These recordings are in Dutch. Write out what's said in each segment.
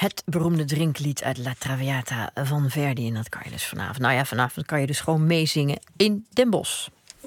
Het beroemde drinklied uit La Traviata van Verdi. En dat kan je dus vanavond. Nou ja, vanavond kan je dus gewoon meezingen in Den Bosch.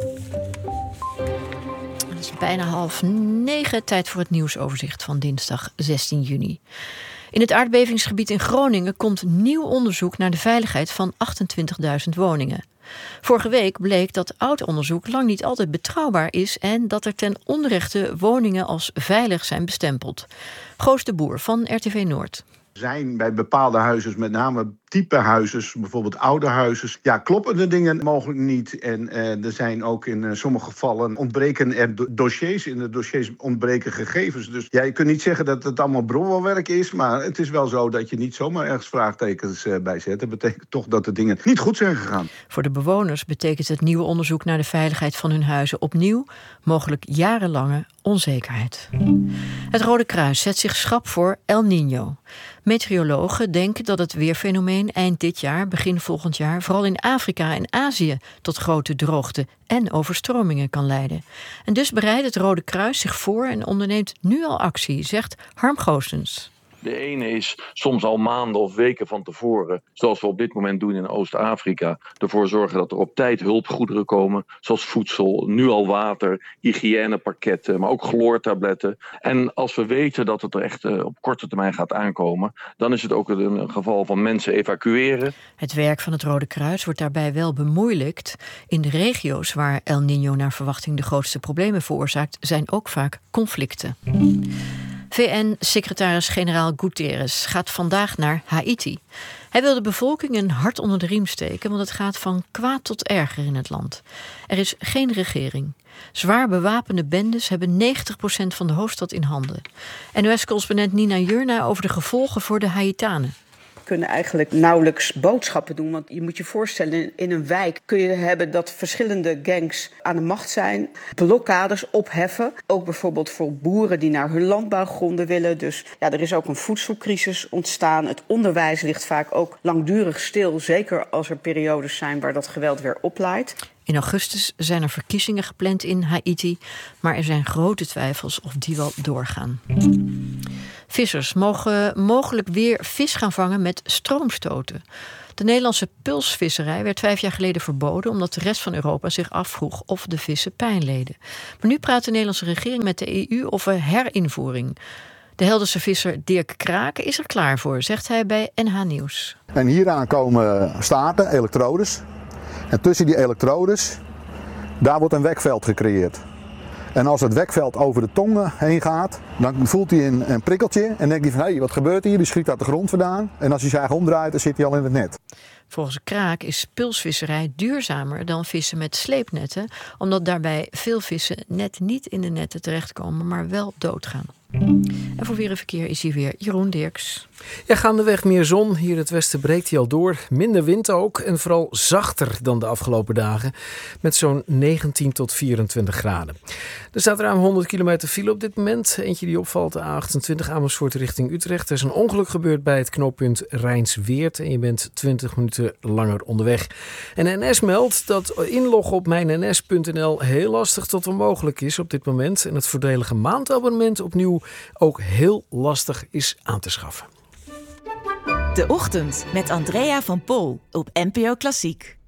Het is bijna 8:30. Tijd voor het nieuwsoverzicht van dinsdag 16 juni. In het aardbevingsgebied in Groningen komt nieuw onderzoek naar de veiligheid van 28.000 woningen. Vorige week bleek dat oud onderzoek lang niet altijd betrouwbaar is en dat er ten onrechte woningen als veilig zijn bestempeld. Goos de Boer van RTV Noord. Zijn bij bepaalde huizen, met name type huizen, bijvoorbeeld oude huizen, kloppen de dingen mogelijk niet. En er zijn ook in sommige gevallen ontbreken er dossiers. In de dossiers ontbreken gegevens. Dus je kunt niet zeggen dat het allemaal brouwerwerk is, maar het is wel zo dat je niet zomaar ergens vraagtekens bij zet. Dat betekent toch dat de dingen niet goed zijn gegaan. Voor de bewoners betekent het nieuwe onderzoek naar de veiligheid van hun huizen opnieuw mogelijk jarenlange onzekerheid. Het Rode Kruis zet zich schrap voor El Niño. Meteorologen denken dat het weerfenomeen eind dit jaar, begin volgend jaar, vooral in Afrika en Azië tot grote droogte en overstromingen kan leiden. En dus bereidt het Rode Kruis zich voor en onderneemt nu al actie, zegt Harm Goossens. De ene is soms al maanden of weken van tevoren, zoals we op dit moment doen in Oost-Afrika, ervoor zorgen dat er op tijd hulpgoederen komen, zoals voedsel, nu al water, hygiënepakketten, maar ook chloortabletten. En als we weten dat het er echt op korte termijn gaat aankomen, dan is het ook een geval van mensen evacueren. Het werk van het Rode Kruis wordt daarbij wel bemoeilijkt. In de regio's waar El Niño naar verwachting de grootste problemen veroorzaakt, zijn ook vaak conflicten. VN-secretaris-generaal Guterres gaat vandaag naar Haiti. Hij wil de bevolking een hart onder de riem steken, want het gaat van kwaad tot erger in het land. Er is geen regering. Zwaar bewapende bendes hebben 90% van de hoofdstad in handen. NOS-correspondent Nina Jurna over de gevolgen voor de Haitanen. Kunnen eigenlijk nauwelijks boodschappen doen. Want je moet je voorstellen, in een wijk kun je hebben dat verschillende gangs aan de macht zijn. Blokkades opheffen. Ook bijvoorbeeld voor boeren die naar hun landbouwgronden willen. Dus ja, er is ook een voedselcrisis ontstaan. Het onderwijs ligt vaak ook langdurig stil. Zeker als er periodes zijn waar dat geweld weer oplaait. In augustus zijn er verkiezingen gepland in Haiti, maar er zijn grote twijfels of die wel doorgaan. Vissers mogen mogelijk weer vis gaan vangen met stroomstoten. De Nederlandse pulsvisserij werd 5 jaar geleden verboden omdat de rest van Europa zich afvroeg of de vissen pijn leden. Maar nu praat de Nederlandse regering met de EU over herinvoering. De Helderse visser Dirk Kraak is er klaar voor, zegt hij bij NH Nieuws. En hieraan komen staarten, elektrodes. En tussen die elektrodes, daar wordt een wekveld gecreëerd. En als het wekveld over de tong heen gaat, dan voelt hij een prikkeltje en denkt hij van hé, wat gebeurt hier? Die schiet uit de grond vandaan. En als hij zijn eigen omdraait, dan zit hij al in het net. Volgens Kraak is pulsvisserij duurzamer dan vissen met sleepnetten, omdat daarbij veel vissen net niet in de netten terechtkomen, maar wel doodgaan. En voor weer en verkeer is hier weer Jeroen Dirks. Ja, gaandeweg meer zon. Hier in het westen breekt hij al door. Minder wind ook en vooral zachter dan de afgelopen dagen. Met zo'n 19 tot 24 graden. Er staat ruim 100 kilometer file op dit moment. Eentje die opvalt, de A28 Amersfoort richting Utrecht. Er is een ongeluk gebeurd bij het knooppunt Rijnsweert. En je bent 20 minuten langer onderweg. En NS meldt dat inloggen op mijnns.nl heel lastig tot onmogelijk is op dit moment. En het voordelige maandabonnement opnieuw ook heel lastig is aan te schaffen. De Ochtend met Andrea van Pol op NPO Klassiek.